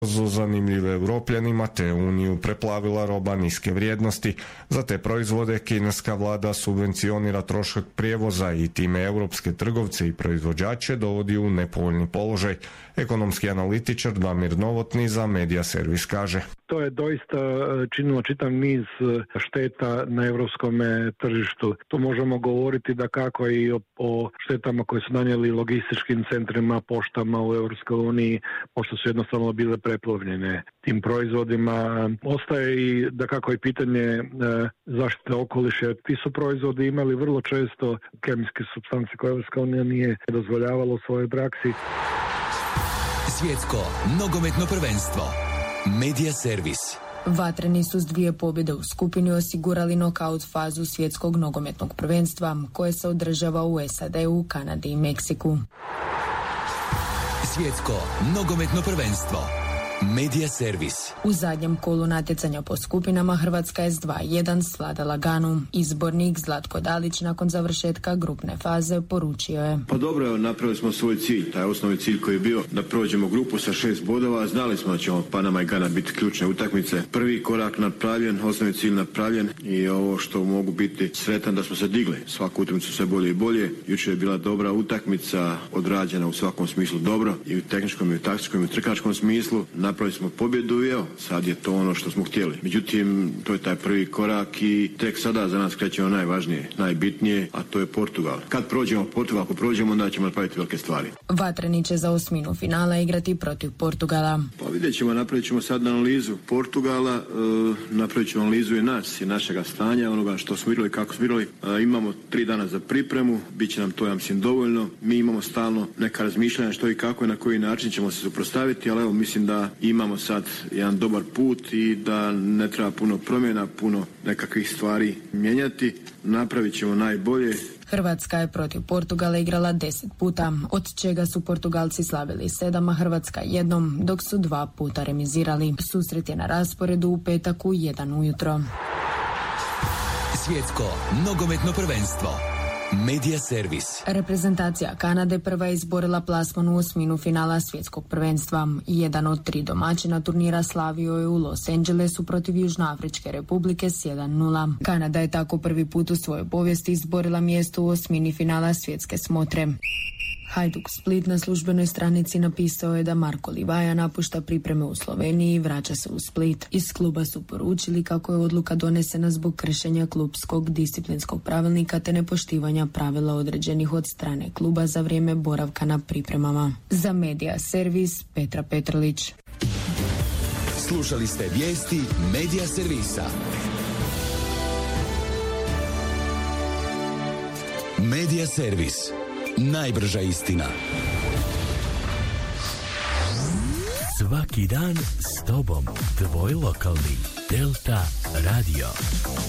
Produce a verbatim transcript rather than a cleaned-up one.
zanimljive Europljanima te Uniju preplavila roba niske vrijednosti. Za te proizvode kineska vlada subvencionira trošak prijevoza i time europske trgovce i proizvođače dovodi u nepovoljni položaj. Ekonomski analitičar Damir Novotny za Media Servis kaže: To je doista činilo čitav niz šteta na europskom tržištu. Tu možemo govoriti da kako i o, o štetama koje su nanijeli logističkim centrima, poštama u Europskoj uniji, pošto su jednostavno bile preplavljene tim proizvodima. Ostaje i da kako i pitanje e, zaštite okoliša. Ti su proizvodi imali vrlo često kemijske supstance koje Europska unija nije dozvoljavala u svojoj praksi. Svjetsko nogometno prvenstvo. Media Servis. Vatreni su s dvije pobjede u skupini osigurali nokaut fazu svjetskog nogometnog prvenstva koje se održava u S A D-u, Kanadi i Meksiku. Svjetsko nogometno prvenstvo. Media Servis. U zadnjem kolu natjecanja po skupinama Hrvatska je s dva jedan svladala Ganu. Izbornik Zlatko Dalić nakon završetka grupne faze poručio je: Pa dobro, evo, napravili smo svoj cilj. Taj osnovni cilj koji je bio da prođemo grupu sa šest bodova. Znali smo da ćemo Panama i Gana biti ključne utakmice. Prvi korak napravljen, osnovni cilj napravljen i ovo što mogu biti sretan da smo se digli. Svaku utakmicu sve bolje i bolje. Jučer je bila dobra utakmica, odrađena u svakom smislu dobro, i u tehničkom i u taktičkom i u trkačkom smislu. Napravili smo pobjedu i evo, sad je to ono što smo htjeli. Međutim, to je taj prvi korak i tek sada za nas kreće ono najvažnije, najbitnije, a to je Portugal. Kad prođemo Portugal, ako prođemo, onda ćemo napraviti velike stvari. Vatreni će za osminu finala igrati protiv Portugala. Pa vidjet ćemo, napravit ćemo sad analizu Portugala, e, napravit ćemo analizu i nas i našega stanja, onoga što smo igrali, kako smo igrali. E, imamo tri dana za pripremu, bit će nam to, ja mislim, dovoljno. Mi imamo stalno neka razmišljanja što i kako i na koji način ćemo se suprotstaviti, ali evo, mislim da imamo sad jedan dobar put i da ne treba puno promjena, puno nekakvih stvari mijenjati. Napravit ćemo najbolje. Hrvatska je protiv Portugala igrala deset puta, od čega su Portugalci slavili sedam, a Hrvatska jednom, dok su dva puta remizirali. Susret je na rasporedu u petak u jedan ujutro. Svjetsko nogometno prvenstvo. Media Servis. Reprezentacija Kanade prva je izborila plasman u osminu finala svjetskog prvenstva. Jedan od tri domaćina turnira slavio je u Los Angelesu protiv Južnoafričke republike s jedan nula. Kanada je tako prvi put u svojoj povijesti izborila mjesto u osmini finala svjetske smotre. Hajduk Split na službenoj stranici napisao je da Marko Livaja napušta pripreme u Sloveniji i vraća se u Split. Iz kluba su poručili kako je odluka donesena zbog kršenja klubskog disciplinskog pravilnika te nepoštivanja pravila određenih od strane kluba za vrijeme boravka na pripremama. Za Media Servis, Petra Petrlić. Slušali ste vijesti Media Servisa. Media Servis. Najbrža istina. Svaki dan s tobom, tvoj lokalni Delta Radio.